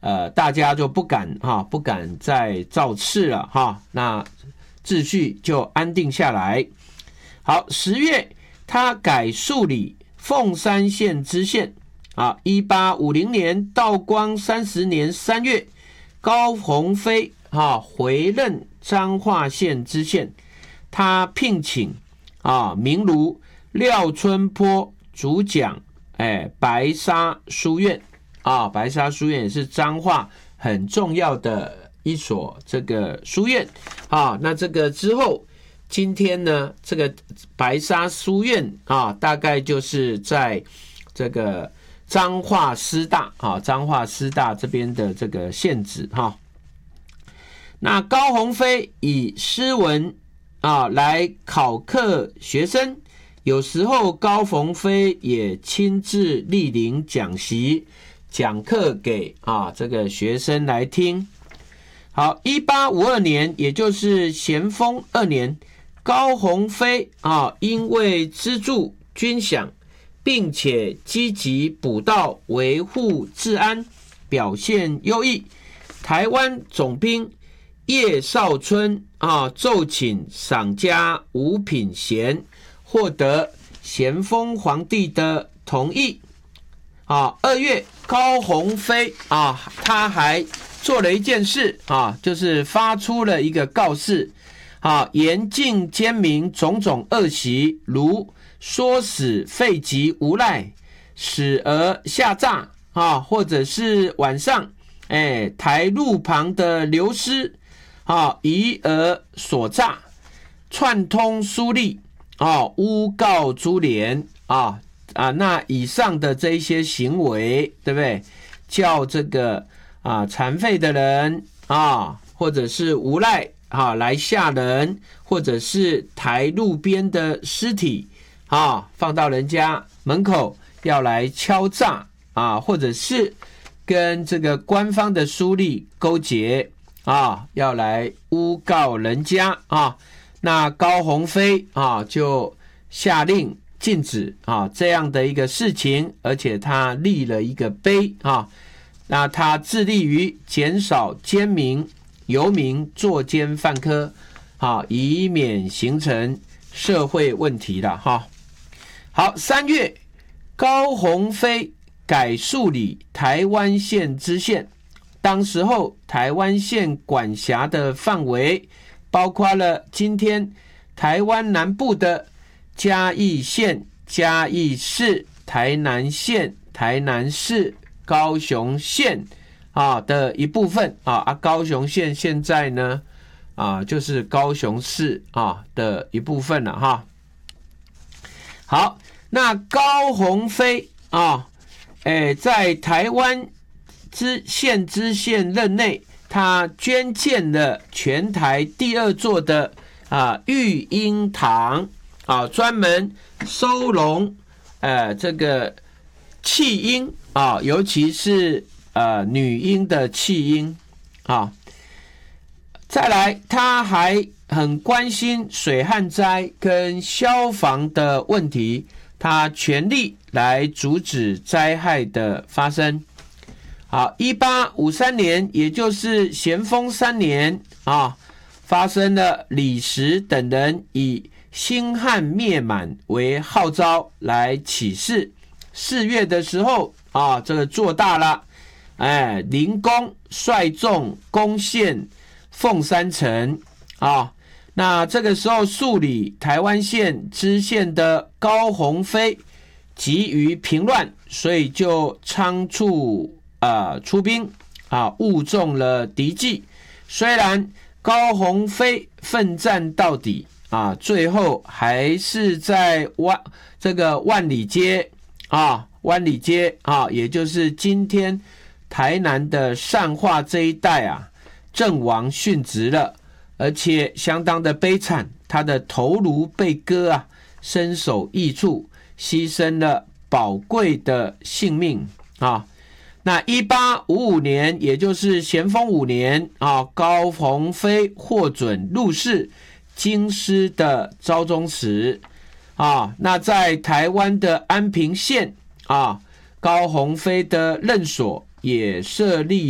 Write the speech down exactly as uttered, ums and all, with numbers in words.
呃，大家就不敢哈，不敢再造次了哈，那秩序就安定下来。好，十月他改数理凤山县知县啊，一八五零年道光三十年三月，高鸿飞啊回任彰化县知县，他聘请啊名儒廖春波主讲哎白沙书院啊，白沙书院也是彰化很重要的一所这个书院啊。那这个之后，今天呢，这个白沙书院啊，大概就是在这个彰化师大啊，彰化师大这边的这个县址哈。那高鸿飞以诗文啊来考课学生，有时候高鸿飞也亲自莅临讲席，讲课给啊这个学生来听。好，一八五二年，也就是咸丰二年，高鸿飞啊，因为资助军饷，并且积极补道维护治安，表现优异。台湾总兵叶绍春啊，奏请赏加五品衔，获得咸丰皇帝的同意。啊，二月，高鸿飞啊，他还做了一件事啊，就是发出了一个告示啊，严禁奸民种种恶习，如唆使废疾无赖，使而下诈啊，或者是晚上哎台路旁的流失啊，疑而所诈，串通书吏啊，诬告株连啊。啊，那以上的这一些行为，对不对？叫这个啊残废的人啊，或者是无赖啊来吓人，或者是抬路边的尸体啊放到人家门口要来敲诈啊，或者是跟这个官方的书吏勾结啊，要来诬告人家啊。那高鸿飞啊就下令禁止啊这样的一个事情，而且他立了一个碑啊，那他致力于减少奸民游民作奸犯科啊，以免形成社会问题了哈。好，三月，高鸿飞改数理台湾县知县，当时候台湾县管辖的范围包括了今天台湾南部的嘉义县、嘉义市、台南县、台南市、高雄县啊的一部分啊啊，高雄县现在呢啊就是高雄市啊的一部分了哈。好，那高鸿飞啊，哎，在台湾知县知县任内，他捐建了全台第二座的啊育婴堂。啊，专门收容呃这个弃婴啊，尤其是呃女婴的弃婴啊。再来，他还很关心水旱灾跟消防的问题，他全力来阻止灾害的发生。好，一八五三年，也就是咸丰三年啊，发生了李石等人以兴汉灭满为号召来起事。四月的时候啊，这个做大了，哎，林公率众攻陷凤山城啊。那这个时候，数理台湾县知县的高鸿飞急于平乱，所以就仓促啊出兵啊，误中了敌计。虽然高鸿飞奋战到底啊，最后还是在万这个万里街啊，万里街啊，也就是今天台南的善化这一带啊，阵亡殉职了，而且相当的悲惨，他的头颅被割啊，身首异处，牺牲了宝贵的性命啊。那一八五五年，也就是咸丰五年啊，高鸿飞获准入仕京师的招中使啊，那在台湾的安平县啊，高鸿飞的任所也设立